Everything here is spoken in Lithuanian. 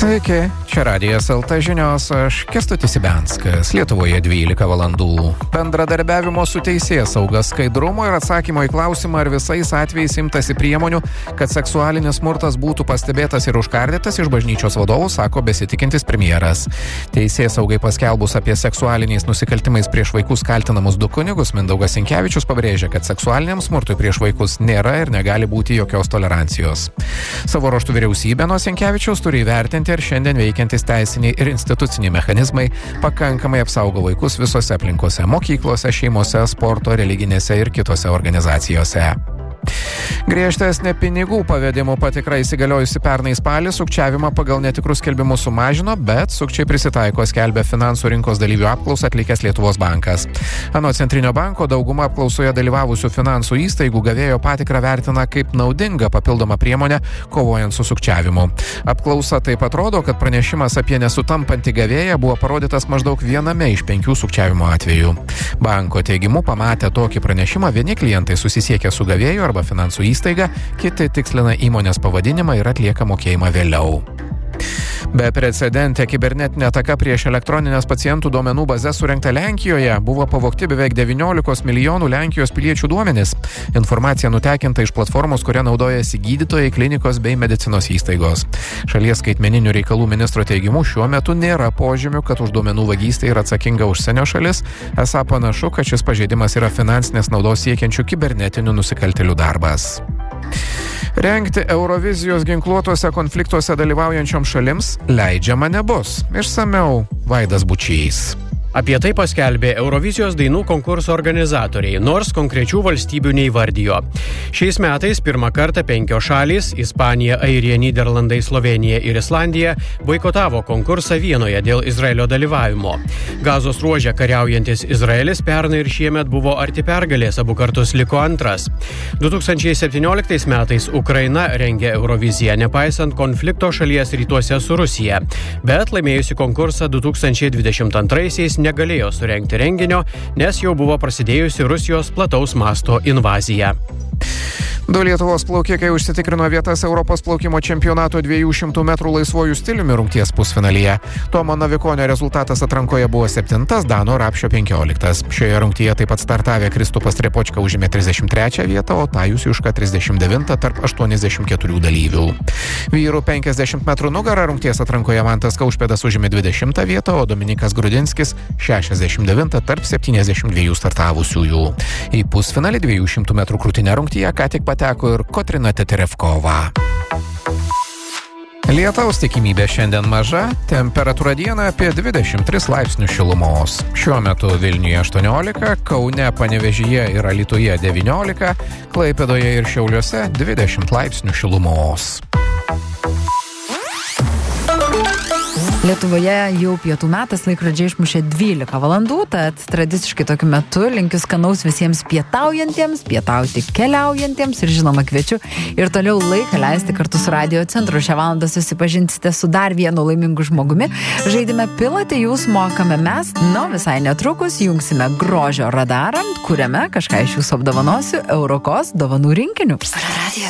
Sveiki, čia Radijas LT žinios, aš Kęstutis Ibianskas, Lietuvoje 12 valandų. Bendradarbiavimo su teisėsauga, skaidrumo ir atsakymo į klausimą, ar visais atvejais imtasi priemonių, kad seksualinis smurtas būtų pastebėtas ir užkardytas iš bažnyčios vadovų, sako besitikintis premjeras. Teisėsaugai paskelbus apie seksualiniais nusikaltimais prieš vaikus kaltinamus du kunigus, Mindaugas Sinkevičius pabrėžia, kad seksualiniam smurtui prieš vaikus nėra ir negali būti jokios tolerancijos. Savo ruožtu vyriausybė nuo Sinkevičiaus turi įvertinti, ar šiandien veikiantis teisiniai ir instituciniai mechanizmai pakankamai apsaugo vaikus visose aplinkose, mokyklose, šeimose, sporto, religinėse ir kitose organizacijose. Griežtesnė pinigų pavedimų patikra įsigaliojusi pernai spalį sukčiavimą pagal netikrus skelbimus sumažino, bet sukčiai prisitaiko, skelbia finansų rinkos dalyvių apklausą atlikęs Lietuvos bankas. Anot Centrinio banko dauguma apklausoje dalyvavusių finansų įstaigų gavėjo patikrą vertina kaip naudingą papildomą priemonę kovojant su sukčiavimu. Apklausa taip pat rodo, kad pranešimas apie nesutampantį gavėją buvo parodytas maždaug viename iš 5 sukčiavimo atvejų. Banko teigimu, pamatę tokį pranešimą, vieni klientai susisiekia su gavėju arba finansų įstaiga, kiti tikslina įmonės pavadinimą ir atlieka mokėjimą vėliau. Beprecedentė kibernetinė ataka prieš elektroninės pacientų duomenų bazes surengta Lenkijoje, buvo pavogti beveik 19 milijonų Lenkijos piliečių duomenys. Informacija nutekinta iš platformos, kuria naudojasi gydytojai, klinikos bei medicinos įstaigos. Šalies skaitmeninių reikalų ministro teigimu, šiuo metu nėra požymių, kad už duomenų vagystę yra atsakinga užsienio šalis. Esą panašu, kad šis pažeidimas yra finansinės naudos siekiančių kibernetinių nusikaltėlių darbas. Rengti Eurovizijos ginkluotuose konfliktuose dalyvaujančioms šalims leidžiama nebus. Išsamiau Vaidas Bučys. Apie tai paskelbė Eurovizijos dainų konkurso organizatoriai, nors konkrečių valstybių neįvardijo. Šiais metais pirmą kartą 5 šalys – Ispanija, Airija, Nyderlandai, Slovėnija ir Islandija – boikotavo konkursą Vienoje dėl Izraelio dalyvavimo. Gazos ruože kariaujantis Izraelis pernai ir šiemet buvo arti pergalės, abu kartus liko antras. 2017 metais Ukraina rengė Euroviziją, nepaisant konflikto šalies rytuose su Rusija, bet laimėjusi konkursą 2022 negalėjo surengti renginio, nes jau buvo prasidėjusi Rusijos plataus masto invazija. 2 Lietuvos plaukikai užsitikrino vietas Europos plaukimo čempionato 200 metrų laisvojų stiliumi rungties pusfinalyje. Tomo Navikonio rezultatas atrankoje buvo 7, Dano Rapšio 15. Šioje rungtyje taip pat startavę Kristupas Trepočka užėmė 33 vietą, o Tajus Juška 39 tarp 84 dalyvių. Vyrų 50 metrų nugarą rungties atrankoje Mantas Kaušpėdas užėmė 20 vietą, o Dominikas Grudinskis 69 tarp 72 startavusiųjų. Į pusfinalį 200 metrų krūtine rungtyje ką tik pateko ir Kotrina Teterevkova. Lietaus tikimybė šiandien maža, temperatūra dieną apie 23 laipsnius šilumos. Šiuo metu Vilniuje 18, Kaune, Panevėžyje ir Alytuje 19, Klaipėdoje ir Šiauliuose 20 laipsnių šilumos. Lietuvoje jau pietų metas, laikrodžiai išmušė 12 valandų, tad tradiciškai tokiu metu linkiu skanaus visiems pietaujantiems, pietauti keliaujantiems ir žinoma kviečiu ir toliau laiką leisti kartu su Radio Centru. Šią valandą susipažinsite su dar vienu laimingu žmogumi. Žaidime Pilate jūs mokame mes, visai netrukus jungsime grožio radarą, kuriame kažką iš jūsų apdovanosiu Eurokos dovanų rinkiniu.